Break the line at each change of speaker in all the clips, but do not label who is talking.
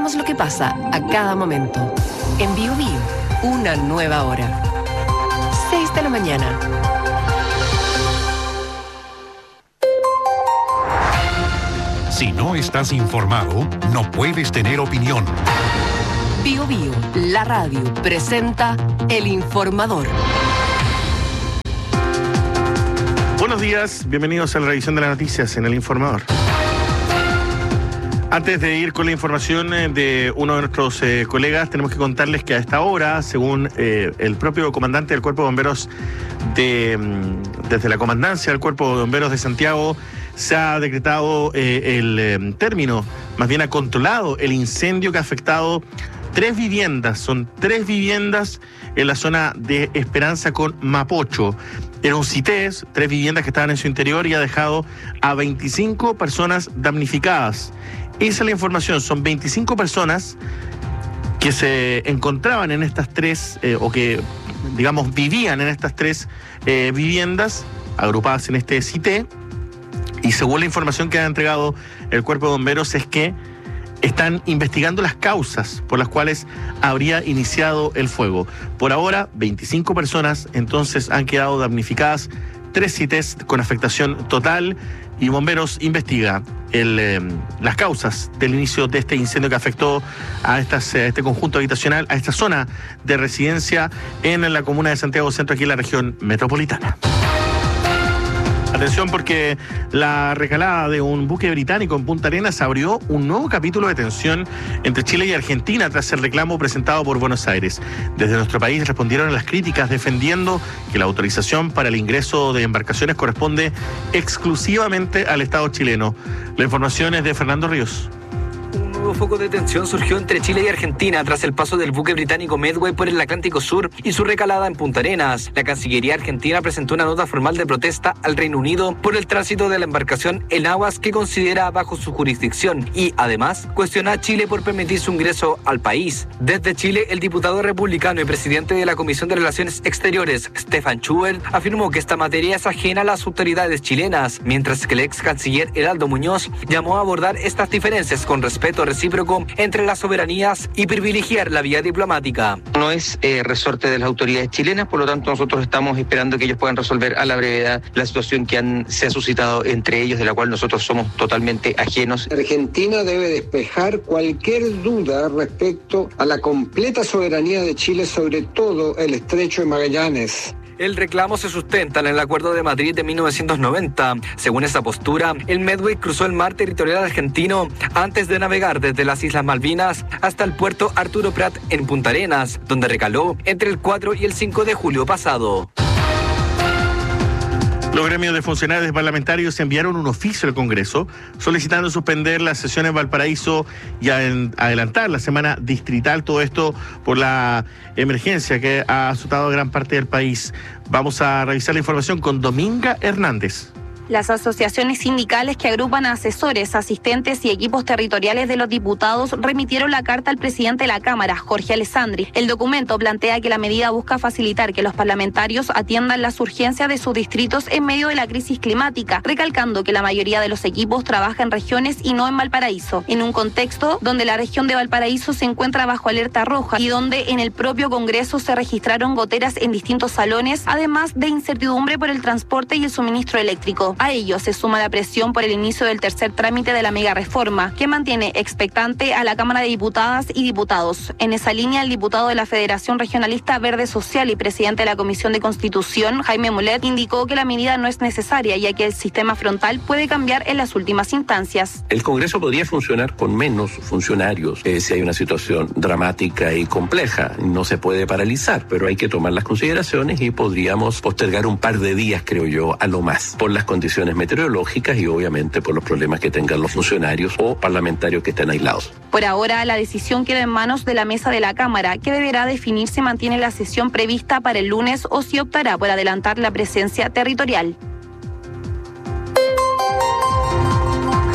contamos lo que pasa a cada momento. En Bio Bio, una nueva hora. 6 de la mañana.
Si no estás informado, no puedes tener opinión.
Bio Bio, la radio, presenta El Informador.
Buenos días, bienvenidos a la revisión de las noticias en El Informador. Antes de ir con la información de uno de nuestros colegas, tenemos que contarles que a esta hora, según el propio comandante del Cuerpo de Bomberos desde la comandancia del Cuerpo de Bomberos de Santiago, se ha decretado el término, más bien ha controlado el incendio que ha afectado 3 viviendas. Son 3 viviendas en la zona de Esperanza con Mapocho. Era un CITES, 3 viviendas que estaban en su interior y ha dejado a 25 personas damnificadas. Esa es la información, son 25 personas que se encontraban en estas 3, o que, digamos, vivían en estas 3 viviendas agrupadas en este CITE, y según la información que ha entregado el Cuerpo de Bomberos es que están investigando las causas por las cuales habría iniciado el fuego. Por ahora, 25 personas entonces han quedado damnificadas, 3 CITES con afectación total, y Bomberos investiga las causas del inicio de este incendio que afectó a este conjunto habitacional, a esta zona de residencia en la comuna de Santiago Centro, aquí en la región metropolitana. Atención, porque la recalada de un buque británico en Punta Arenas abrió un nuevo capítulo de tensión entre Chile y Argentina tras el reclamo presentado por Buenos Aires. Desde nuestro país respondieron a las críticas defendiendo que la autorización para el ingreso de embarcaciones corresponde exclusivamente al Estado chileno. La información es de Fernando Ríos.
Un nuevo foco de tensión surgió entre Chile y Argentina tras el paso del buque británico Medway por el Atlántico Sur y su recalada en Punta Arenas. La Cancillería argentina presentó una nota formal de protesta al Reino Unido por el tránsito de la embarcación en aguas que considera bajo su jurisdicción y, además, cuestiona a Chile por permitir su ingreso al país. Desde Chile, el diputado republicano y presidente de la Comisión de Relaciones Exteriores, Stefan Schubert, afirmó que esta materia es ajena a las autoridades chilenas, mientras que el ex canciller Heraldo Muñoz llamó a abordar estas diferencias con respeto recíproco entre las soberanías y privilegiar la vía diplomática.
No es resorte de las autoridades chilenas, por lo tanto nosotros estamos esperando que ellos puedan resolver a la brevedad la situación que se ha suscitado entre ellos, de la cual nosotros somos totalmente ajenos.
Argentina debe despejar cualquier duda respecto a la completa soberanía de Chile, sobre todo el Estrecho de Magallanes.
El reclamo se sustenta en el Acuerdo de Madrid de 1990. Según esa postura, el Medway cruzó el mar territorial argentino antes de navegar desde las Islas Malvinas hasta el puerto Arturo Prat en Punta Arenas, donde recaló entre el 4 y el 5 de julio pasado.
Los gremios de funcionarios parlamentarios enviaron un oficio al Congreso solicitando suspender la sesión en Valparaíso y adelantar la semana distrital, todo esto por la emergencia que ha azotado a gran parte del país. Vamos a revisar la información con Dominga Hernández.
Las asociaciones sindicales que agrupan a asesores, asistentes y equipos territoriales de los diputados remitieron la carta al presidente de la Cámara, Jorge Alessandri. El documento plantea que la medida busca facilitar que los parlamentarios atiendan las urgencias de sus distritos en medio de la crisis climática, recalcando que la mayoría de los equipos trabaja en regiones y no en Valparaíso, en un contexto donde la región de Valparaíso se encuentra bajo alerta roja y donde en el propio Congreso se registraron goteras en distintos salones, además de incertidumbre por el transporte y el suministro eléctrico. A ello se suma la presión por el inicio del tercer trámite de la mega reforma, que mantiene expectante a la Cámara de Diputadas y Diputados. En esa línea, el diputado de la Federación Regionalista Verde Social y presidente de la Comisión de Constitución, Jaime Mulet, indicó que la medida no es necesaria, ya que el sistema frontal puede cambiar en las últimas instancias.
El Congreso podría funcionar con menos funcionarios si hay una situación dramática y compleja. No se puede paralizar, pero hay que tomar las consideraciones y podríamos postergar un par de días, creo yo, a lo más, por las condiciones meteorológicas y obviamente por los problemas que tengan los funcionarios o parlamentarios que estén aislados.
Por ahora, la decisión queda en manos de la mesa de la Cámara, que deberá definir si mantiene la sesión prevista para el lunes o si optará por adelantar la presencia territorial.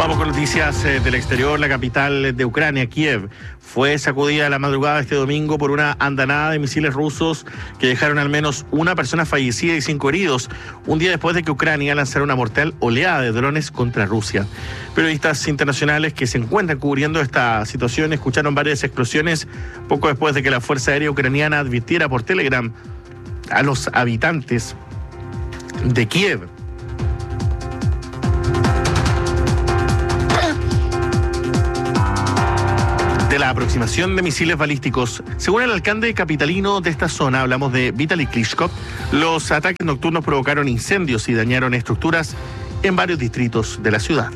Vamos con noticias del exterior. La capital de Ucrania, Kiev, fue sacudida la madrugada de este domingo por una andanada de misiles rusos que dejaron al menos una persona fallecida y 5 heridos, un día después de que Ucrania lanzara una mortal oleada de drones contra Rusia. Periodistas internacionales que se encuentran cubriendo esta situación escucharon varias explosiones poco después de que la Fuerza Aérea Ucraniana advirtiera por Telegram a los habitantes de Kiev de la aproximación de misiles balísticos. Según el alcalde capitalino de esta zona, hablamos de Vitaly Klitschko, los ataques nocturnos provocaron incendios y dañaron estructuras en varios distritos de la ciudad.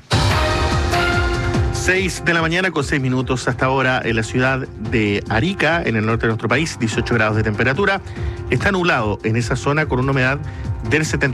6 de la mañana con 6 minutos hasta ahora en la ciudad de Arica, en el norte de nuestro país, 18 grados de temperatura. Está nublado en esa zona con una humedad del 70%.